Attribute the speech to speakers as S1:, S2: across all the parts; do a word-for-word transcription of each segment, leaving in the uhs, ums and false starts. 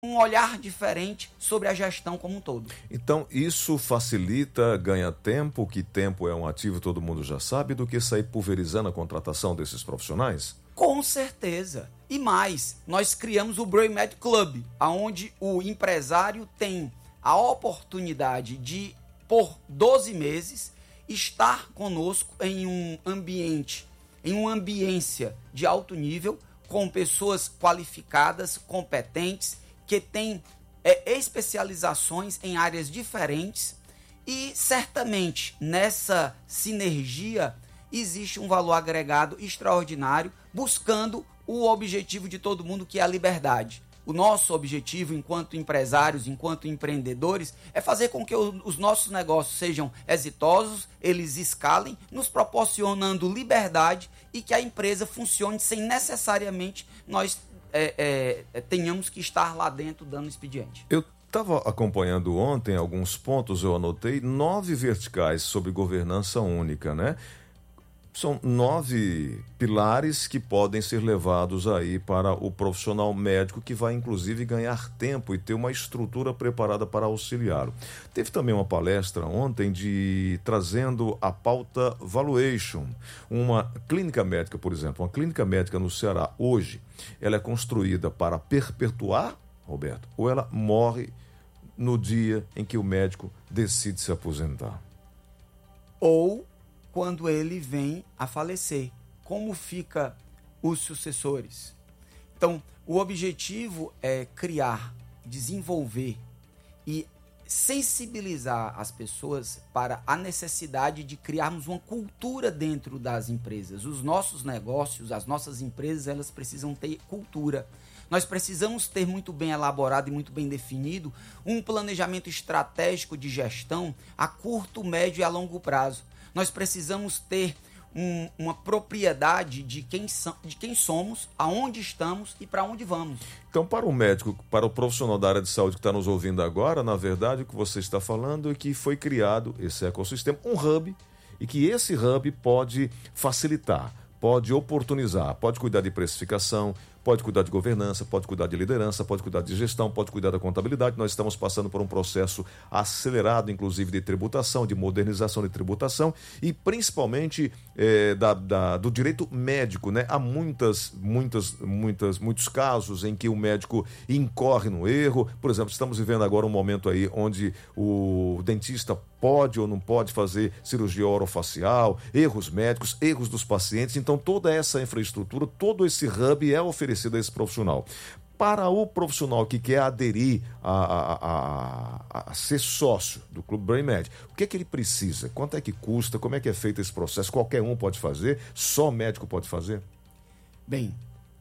S1: um olhar diferente sobre a gestão como um todo.
S2: Então, isso facilita, ganha tempo, que tempo é um ativo, todo mundo já sabe, do que sair pulverizando a contratação desses profissionais?
S1: Com certeza. E mais, nós criamos o BrainMed Club, onde o empresário tem a oportunidade de, por doze meses, estar conosco em um ambiente, em uma ambiência de alto nível, com pessoas qualificadas, competentes, que têm é, especializações em áreas diferentes, e certamente nessa sinergia existe um valor agregado extraordinário, buscando o objetivo de todo mundo, que é a liberdade. O nosso objetivo, enquanto empresários, enquanto empreendedores, é fazer com que o, os nossos negócios sejam exitosos, eles escalem, nos proporcionando liberdade e que a empresa funcione sem necessariamente nós é, é, tenhamos que estar lá dentro dando expediente.
S2: Eu estava acompanhando ontem alguns pontos, eu anotei, nove verticais sobre governança única, né? São nove pilares que podem ser levados aí para o profissional médico, que vai inclusive ganhar tempo e ter uma estrutura preparada para auxiliá-lo. Teve também uma palestra ontem de trazendo a pauta valuation. Uma clínica médica, por exemplo, uma clínica médica no Ceará hoje, ela é construída para perpetuar, Roberto, ou ela morre no dia em que o médico decide se aposentar?
S1: Ou quando ele vem a falecer, como fica os sucessores? Então, o objetivo é criar, desenvolver e sensibilizar as pessoas para a necessidade de criarmos uma cultura dentro das empresas. Os nossos negócios, as nossas empresas, elas precisam ter cultura. Nós precisamos ter muito bem elaborado e muito bem definido um planejamento estratégico de gestão a curto, médio e a longo prazo. Nós precisamos ter um, uma propriedade de quem, so, de quem somos, aonde estamos e para onde vamos.
S2: Então, para o médico, para o profissional da área de saúde que está nos ouvindo agora, na verdade, o que você está falando é que foi criado esse ecossistema, um hub, e que esse hub pode facilitar, pode oportunizar, pode cuidar de precificação, pode cuidar de governança, pode cuidar de liderança, pode cuidar de gestão, pode cuidar da contabilidade. Nós estamos passando por um processo acelerado, inclusive, de tributação, de modernização de tributação e, principalmente, é, da, da, do direito médico, né? Há muitas, muitas, muitas, muitos casos em que o médico incorre no erro. Por exemplo, estamos vivendo agora um momento aí onde o dentista pode ou não pode fazer cirurgia orofacial, erros médicos, erros dos pacientes. Então, toda essa infraestrutura, todo esse hub é oferecido a esse profissional. Para o profissional que quer aderir a, a, a, a ser sócio do Clube BrainMed, o que é que ele precisa? Quanto é que custa? Como é que é feito esse processo? Qualquer um pode fazer? Só médico pode fazer?
S1: Bem,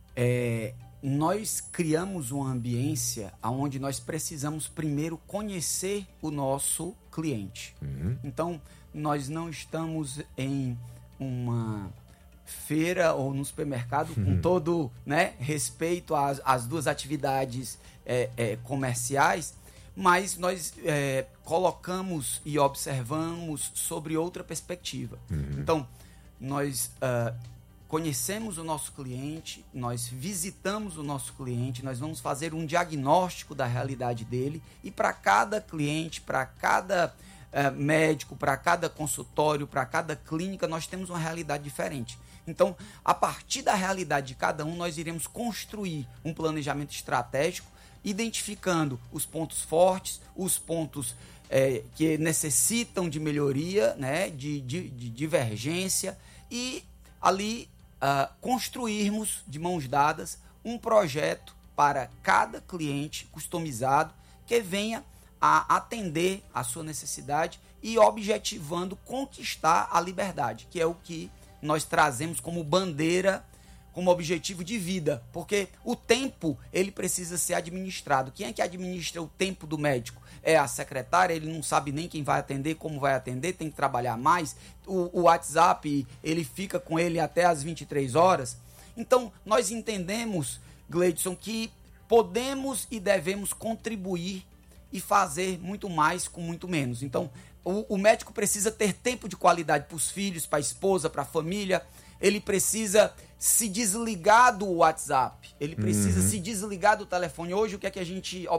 S1: é, nós criamos uma ambiência onde nós precisamos primeiro conhecer o nosso cliente. Uhum. Então, nós não estamos em uma feira ou no supermercado, com uhum. todo, né, respeito às, às duas atividades é, é, comerciais, mas nós é, colocamos e observamos sobre outra perspectiva. Uhum. Então, nós uh, conhecemos o nosso cliente, nós visitamos o nosso cliente, nós vamos fazer um diagnóstico da realidade dele, e para cada cliente, para cada uh, médico, para cada consultório, para cada clínica, nós temos uma realidade diferente. Então, a partir da realidade de cada um, nós iremos construir um planejamento estratégico, identificando os pontos fortes, os pontos é, que necessitam de melhoria, né, de, de, de divergência, e ali uh, construirmos de mãos dadas um projeto para cada cliente customizado que venha a atender a sua necessidade e objetivando conquistar a liberdade, que é o que nós trazemos como bandeira, como objetivo de vida, porque o tempo, ele precisa ser administrado. Quem é que administra o tempo do médico? É a secretária, ele não sabe nem quem vai atender, como vai atender, tem que trabalhar mais. O, o WhatsApp, ele fica com ele até as vinte e três horas. Então, nós entendemos, Gleidson, que podemos e devemos contribuir e fazer muito mais com muito menos. Então, o, o médico precisa ter tempo de qualidade para os filhos, para a esposa, para a família, ele precisa se desligar do WhatsApp, ele precisa
S2: Uhum.
S1: se desligar do telefone. Hoje, o que é que a gente